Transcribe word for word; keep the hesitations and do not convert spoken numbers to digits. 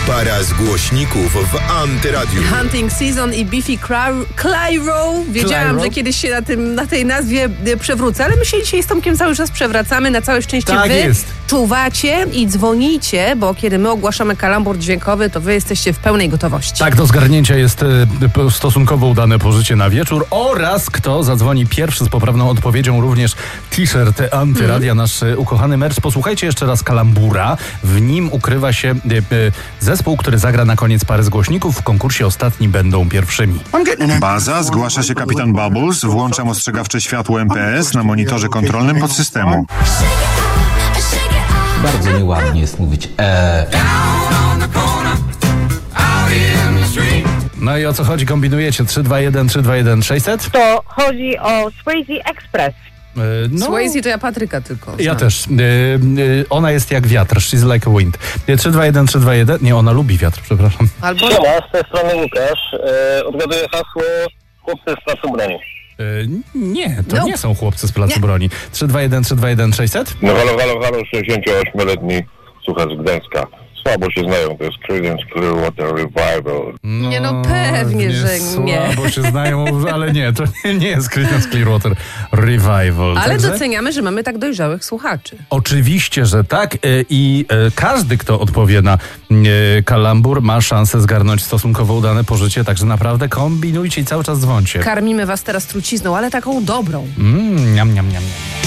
Para z głośników w Antyradiu. Hunting Season i Biffy Clyro. Wiedziałam, Clyro? że kiedyś się na, tym, na tej nazwie przewrócę, ale my się dzisiaj z Tomkiem cały czas przewracamy. Na całe szczęście Tak wy jest. czuwacie i dzwonicie, bo kiedy my ogłaszamy kalambur dźwiękowy, to wy jesteście w pełnej gotowości. Tak, do zgarnięcia jest e, stosunkowo udane pożycie na wieczór oraz kto zadzwoni pierwszy z poprawną odpowiedzią, również t-shirt Antyradia, mm. nasz e, ukochany merch. Posłuchajcie jeszcze raz kalambura. W nim ukrywa się e, e, zespół, który zagra na koniec pary z głośników. W konkursie ostatni będą pierwszymi. Baza, zgłasza się kapitan Bubbles. Włączam ostrzegawcze światło M P S na monitorze kontrolnym podsystemu. Bardzo nieładnie jest mówić eee. No i o co chodzi? Kombinujecie trzy dwa jeden trzy dwa jeden sześćset? To chodzi o Swayze Express. E, no, Swayze to ja Patryka tylko ja znam. też. E, e, ona jest jak wiatr. She's like a wind. E, trzy dwa jeden trzy dwa jeden. Nie, ona lubi wiatr, przepraszam. Albo... Siema, z tej strony Łukasz. E, odgaduję hasło chłopcy z placu broni. E, nie, to No. nie są chłopcy z placu Nie. broni. trzy dwa jeden trzy dwa jeden sześćset? No halo, halo, halo, sześćdziesięcioośmioletni słuchacz z Gdańska. Słabo się znają, to jest Creedence Clearwater Revival. No, Nie, no pewnie, że nie. Słabo się znają, ale nie, to nie, nie jest Creedence Clearwater Revival. Ale Także doceniamy, że mamy tak dojrzałych słuchaczy. oczywiście, że tak e, i e, każdy, kto odpowie na e, kalambur, ma szansę zgarnąć stosunkowo udane pożycie, także naprawdę kombinujcie i cały czas dzwońcie. Karmimy was teraz trucizną, ale taką dobrą. Mm, niam, niam, niam, niam.